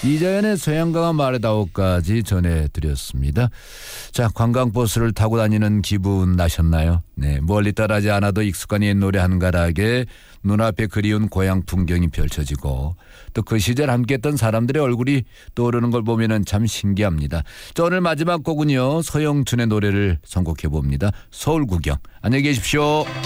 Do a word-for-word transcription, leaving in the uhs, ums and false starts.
이자연의 소양강화 마르다오까지 전해드렸습니다. 자, 관광버스를 타고 다니는 기분 나셨나요? 네, 멀리 떠나지 않아도 익숙한 옛 노래 한 가락에 눈앞에 그리운 고향 풍경이 펼쳐지고 또 그 시절 함께했던 사람들의 얼굴이 떠오르는 걸 보면 참 신기합니다. 자, 오늘 마지막 곡은요, 서영춘의 노래를 선곡해봅니다. 서울구경. 안녕히 계십시오.